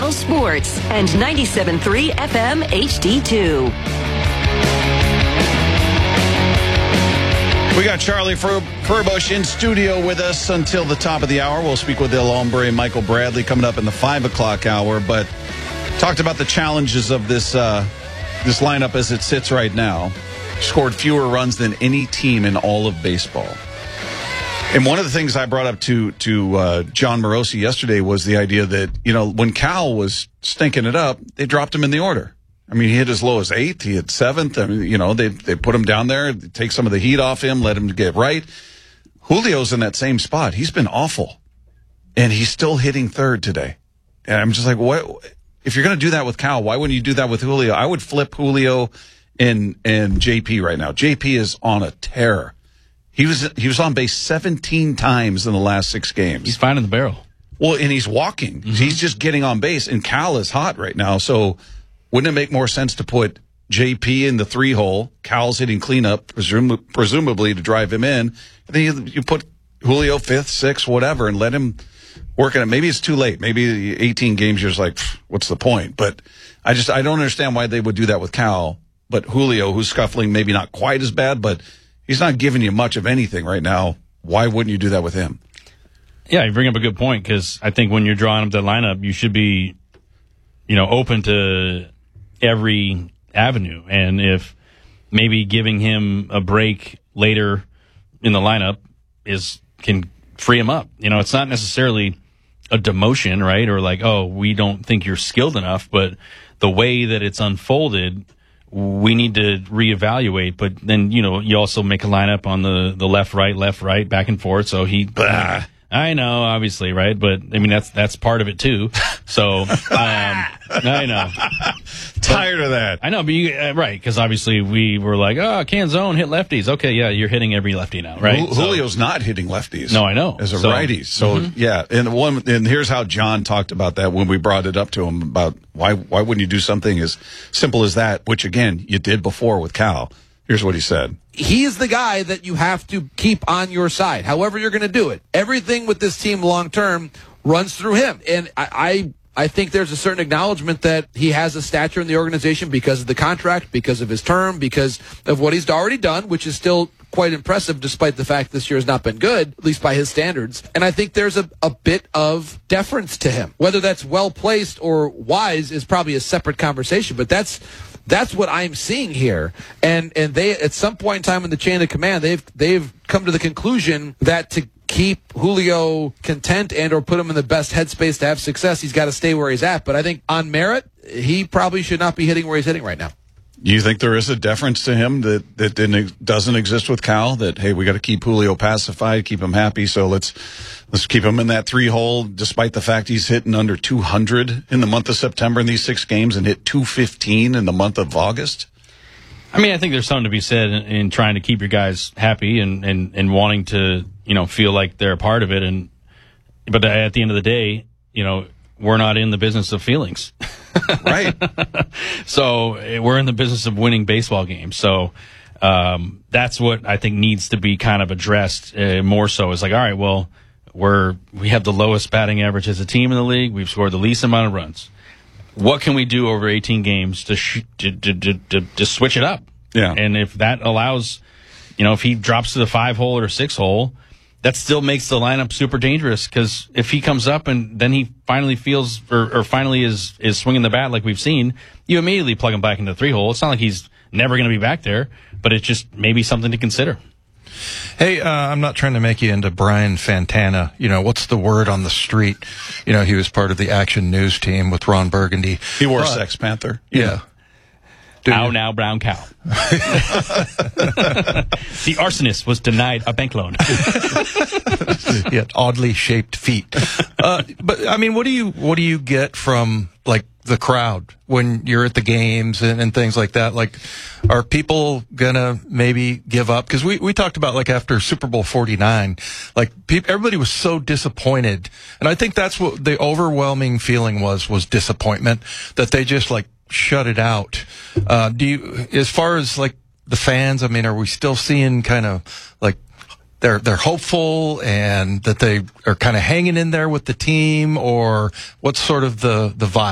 Cal Sports and 97.3 FM HD2. We got Charlie Furbush in studio with us until the top of the hour. We'll speak with El Hombre and Michael Bradley coming up in the 5 o'clock hour, but talked about the challenges of this lineup as it sits right now. Scored fewer runs than any team in all of baseball. And one of the things I brought up to John Morosi yesterday was the idea that, when Cal was stinking it up, they dropped him in the order. I mean, he hit as low as 8th. He hit 7th. I mean, they put him down there, take some of the heat off him, let him get right. Julio's in that same spot. He's been awful. And he's still hitting 3rd today. And I'm just like, what? If you're going to do that with Cal, why wouldn't you do that with Julio? I would flip Julio and JP right now. JP is on a tear. He was on base 17 times in the last 6 games. He's finding the barrel. Well, and he's walking. Mm-hmm. He's just getting on base. And Cal is hot right now. So wouldn't it make more sense to put JP in the 3-hole, Cal's hitting cleanup, presumably to drive him in, and then you put Julio 5th, 6th, whatever, and let him work on it. Maybe it's too late. Maybe 18 games, you're just like, what's the point? But I don't understand why they would do that with Cal. But Julio, who's scuffling, maybe not quite as bad, but he's not giving you much of anything right now. Why wouldn't you do that with him? Yeah, you bring up a good point, because I think when you're drawing up the lineup, you should be, open to every avenue. And if maybe giving him a break later in the lineup can free him up. It's not necessarily a demotion, right? Or like, oh, we don't think you're skilled enough, but the way that it's unfolded, we need to reevaluate. But then, you also make a lineup on the left, right, back and forth. So I know, obviously, right? But I mean, that's part of it too. So I know. Tired of that. I know, but right? Because obviously we were like, Canzone hit lefties. Okay, yeah, you're hitting every lefty now, right? Julio's not hitting lefties. No, I know. As a righty. So yeah, and here's how John talked about that when we brought it up to him about why wouldn't you do something as simple as that? Which again, you did before with Cal. Here's what he said. He is the guy that you have to keep on your side, however you're going to do it. Everything with this team long-term runs through him. And I think there's a certain acknowledgement that he has a stature in the organization because of the contract, because of his term, because of what he's already done, which is still quite impressive despite the fact this year has not been good, at least by his standards. And I think there's a bit of deference to him. Whether that's well-placed or wise is probably a separate conversation, but that's what I'm seeing here. And they, at some point in time in the chain of command, they've come to the conclusion that to keep Julio content and or put him in the best headspace to have success, he's got to stay where he's at. But I think on merit, he probably should not be hitting where he's hitting right now. You think there is a deference to him that doesn't exist with Cal? That, hey, we got to keep Julio pacified, keep him happy, so let's keep him in that 3-hole, despite the fact he's hitting under 200 in the month of September in these 6 games and hit 215 in the month of August? I mean, I think there's something to be said in trying to keep your guys happy and wanting to, feel like they're a part of it. But at the end of the day, we're not in the business of feelings. Right. So we're in the business of winning baseball games. So that's what I think needs to be kind of addressed more so. It's like, all right, well, we have the lowest batting average as a team in the league. We've scored the least amount of runs. What can we do over 18 games to switch it up? Yeah. And if that allows, if he drops to the 5-hole or 6-hole, that still makes the lineup super dangerous, because if he comes up and then he finally feels or finally is swinging the bat like we've seen, you immediately plug him back into the 3-hole. It's not like he's never going to be back there, but it's just maybe something to consider. Hey, I'm not trying to make you into Brian Fantana. What's the word on the street? He was part of the Action News team with Ron Burgundy. He wore Sex Panther. Yeah. Ow now, brown cow. The arsonist was denied a bank loan. He had oddly shaped feet. But I mean, what do you get from like the crowd when you're at the games and things like that? Like, are people gonna maybe give up? Because we talked about, like, after Super Bowl 49, like, everybody was so disappointed, and I think that's what the overwhelming feeling was disappointment, that they just like shut it out. As far as like the fans, I mean, are we still seeing kind of like they're hopeful and that they are kind of hanging in there with the team, or what's sort of the vibe?